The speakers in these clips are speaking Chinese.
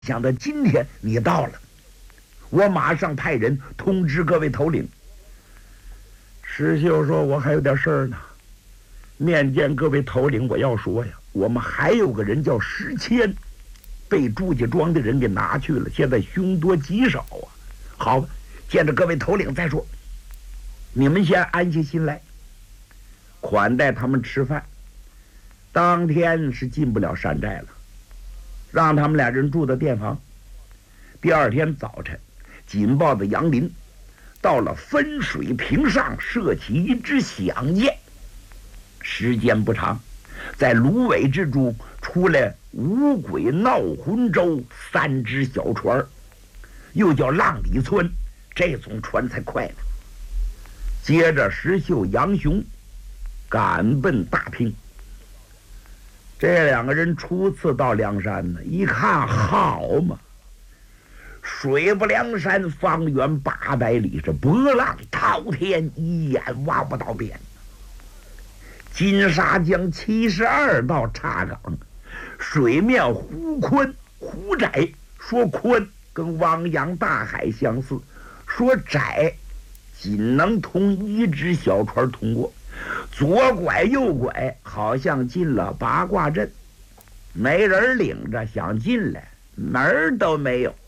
想到今天你到了，我马上派人通知各位头领。石秀说：“我还有点事儿呢，面见各位头领，我要说呀，我们还有个人叫石谦，被祝家庄的人给拿去了，现在凶多吉少啊。好吧，见着各位头领再说，你们先安下心来，款待他们吃饭。当天是进不了山寨了，让他们俩人住到店房。第二天早晨，紧抱着杨林到了分水坪上，射起一支响箭。时间不长，在芦苇之中出来五鬼闹魂舟3只小船，又叫浪里村，这种船才快呢。接着石秀、杨雄赶奔大坪。这两个人初次到梁山呢，一看好嘛，水泊梁山方圆800里，是波浪滔天，一眼望不到边。金沙江72道岔港，水面忽宽忽窄，说宽跟汪洋大海相似，说窄仅能同一只小船通过，左拐右拐，好像进了八卦阵，没人领着，想进来门儿都没有。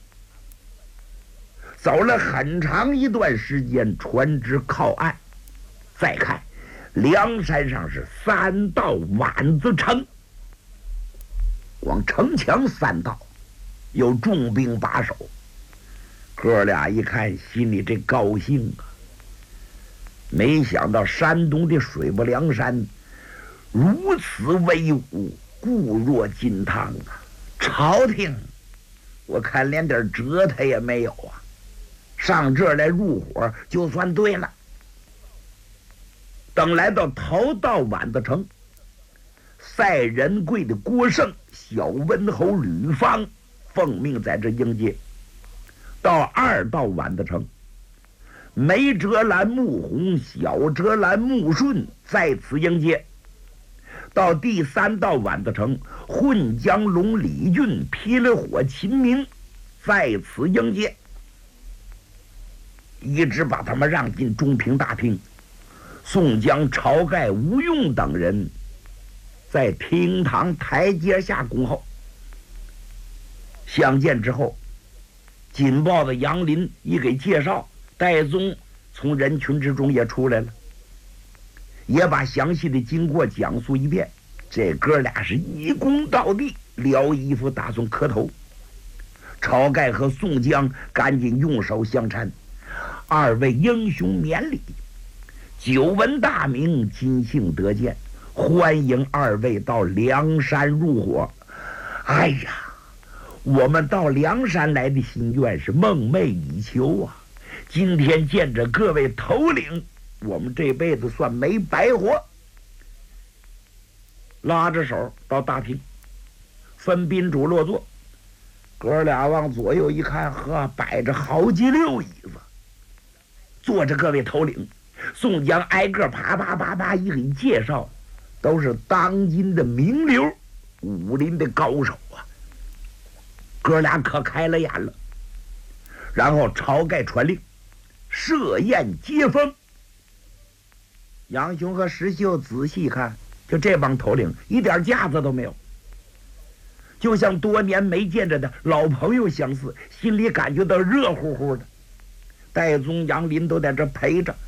走了很长一段时间，船只靠岸，再看梁山上是3道碗子城，光城墙3道，有重兵把守。哥俩一看，心里这高兴啊！没想到山东的水泊梁山如此威武，固若金汤啊！朝廷我看连点辙他也没有啊！上这儿来入伙就算对了。等来到头道碗子城，赛仁贵的郭盛、小温侯吕方奉命在这迎接。到2道碗子城，梅哲兰、穆弘、小哲兰、穆顺在此迎接。到第3道碗子城，混江龙李俊、霹雳火秦明在此迎接，一直把他们让进中平大厅。宋江、晁盖、吴用等人在厅堂台阶下恭候。相见之后，紧抱的杨林一给介绍，戴宗从人群之中也出来了，也把详细的经过讲述一遍。这哥俩是一躬到地，撩衣服打算磕头。晁盖和宋江赶紧用手相搀，二位英雄免礼，久闻大名，今幸得见，欢迎二位到梁山入伙。哎呀，我们到梁山来的心愿是梦寐以求啊！今天见着各位头领，我们这辈子算没白活。拉着手到大厅，分宾主落座。哥俩往左右一看，呵，摆着好几溜椅子，坐着各位头领。宋江挨个啪啪啪啪一给介绍，都是当今的名流，武林的高手啊！哥俩可开了眼了。然后晁盖传令，设宴接风。杨雄和石秀仔细看，就这帮头领一点架子都没有，就像多年没见着的老朋友相似，心里感觉到热乎乎的。戴宗、杨林都在这陪着。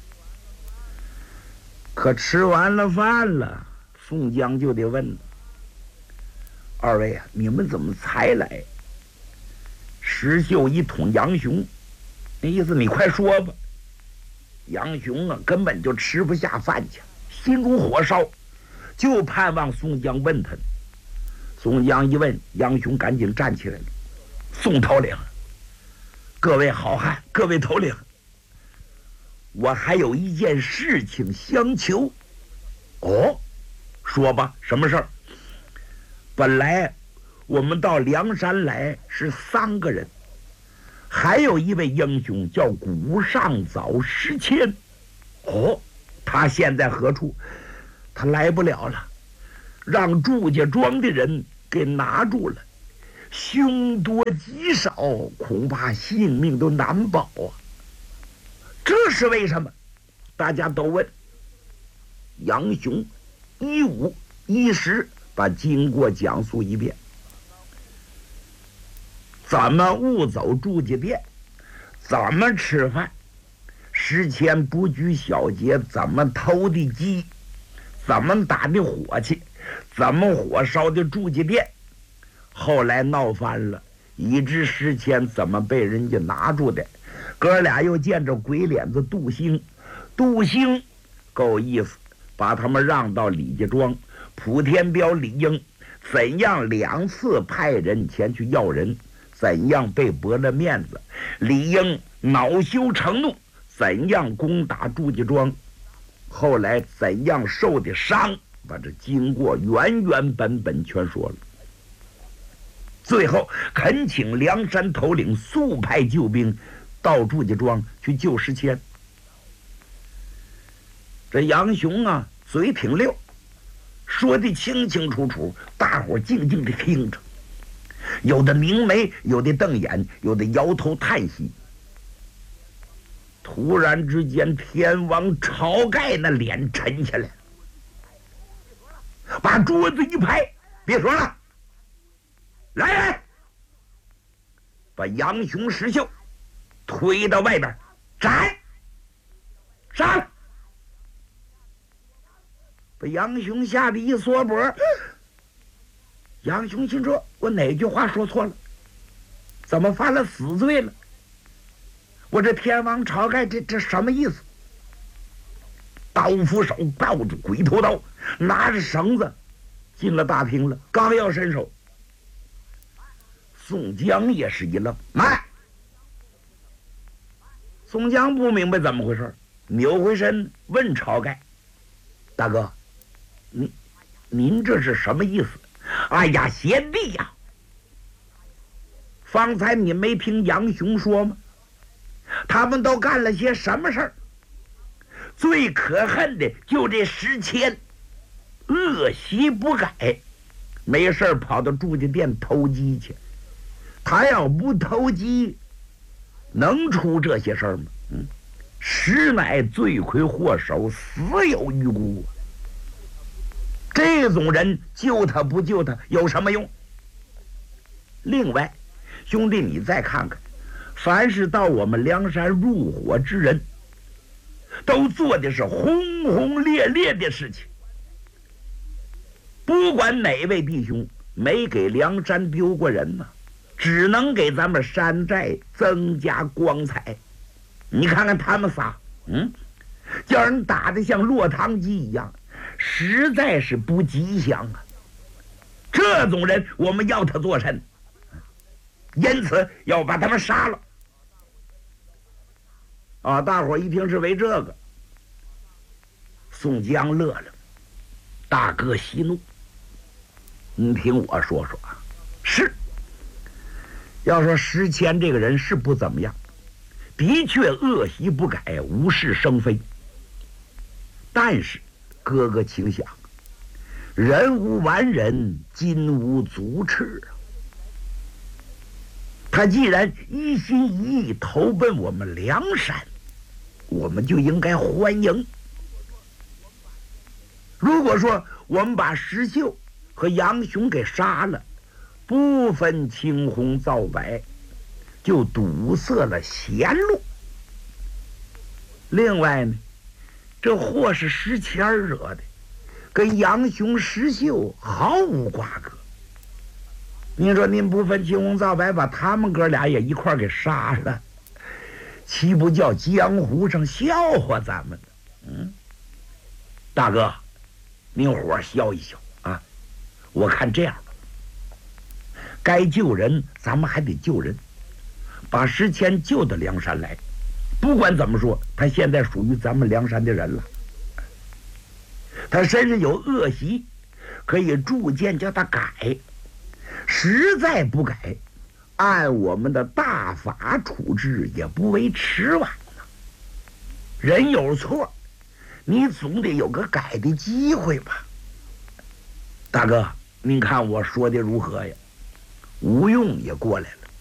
可吃完了饭了，宋江就得问了：二位啊，你们怎么才来？石秀一捅杨雄，那意思你快说吧。杨雄啊，根本就吃不下饭去，心如火烧，就盼望宋江问他。宋江一问，杨雄赶紧站起来了：宋头领，各位好汉，各位头领，我还有一件事情相求。哦，说吧，什么事儿？本来我们到梁山来是3个人，还有一位英雄叫古上早石谦。哦，他现在何处？他来不了了，让祝家庄的人给拿住了。 凶多吉少，恐怕性命都难保啊！这是为什么？大家都问。杨雄一五一十把经过讲述一遍。怎么误走住家店？怎么吃饭？事前不拘小节，怎么偷的鸡？怎么打的火气？怎么火烧的住家店？后来闹翻了，以致事前怎么被人家拿住的？哥俩又见着鬼脸子杜兴，杜兴够意思，把他们让到李家庄。普天彪、李英怎样2次派人前去要人，怎样被驳了面子？李英恼羞成怒，怎样攻打祝家庄？后来怎样受的伤？把这经过原原本本全说了。最后恳请梁山头领速派救兵到祝家庄去救石谦。这杨雄啊，嘴挺溜，说的清清楚楚，大伙静静的听着。有的凝眉，有的瞪眼，有的摇头叹息。突然之间，天王晁盖那脸沉下来，把桌子一拍：“别说了，来，把杨雄、石秀推到外边，斩！杀了！”把杨雄吓得一缩脖。杨雄心说：“我哪句话说错了？怎么犯了死罪了？我这天王晁盖这什么意思？”刀斧手抱着鬼头刀，拿着绳子进了大厅了，刚要伸手，宋江也是一愣：“慢！”宋江不明白怎么回事，扭回身问晁盖：“大哥，您这是什么意思？”“哎呀，贤弟呀，方才你没听杨雄说吗？他们都干了些什么事儿？最可恨的就这石谦，恶习不改，没事跑到祝家店偷鸡去。他要不偷鸡，能出这些事儿吗？实乃罪魁祸首，死有余辜。这种人救他不救他有什么用？另外，兄弟你再看看，凡是到我们梁山入伙之人，都做的是轰轰烈烈的事情。不管哪位弟兄没给梁山丢过人呢，只能给咱们山寨增加光彩。你看看他们仨，叫人打得像落汤鸡一样，实在是不吉祥啊！这种人我们要他做甚？因此要把他们杀了。啊！大伙一听是为这个，宋江乐了，大哥息怒。你听我说说啊，是要说石谦这个人是不怎么样，的确恶习不改，无事生非。但是哥哥请想，人无完人，金无足赤啊！他既然一心一意投奔我们梁山，我们就应该欢迎。如果说我们把石秀和杨雄给杀了，不分青红皂白，就堵塞了贤路。另外呢，这祸是石谦惹的，跟杨雄、石秀毫无瓜葛。您说您不分青红皂白，把他们哥俩也一块给杀了，岂不叫江湖上笑话咱们呢？大哥，您伙消一消啊！我看这样吧，该救人咱们还得救人，把石谦救到梁山来。不管怎么说，他现在属于咱们梁山的人了。他身上有恶习，可以逐渐叫他改。实在不改，按我们的大法处置也不为迟晚呢。人有错，你总得有个改的机会吧。大哥，您看我说的如何呀？ 吴用也过来了。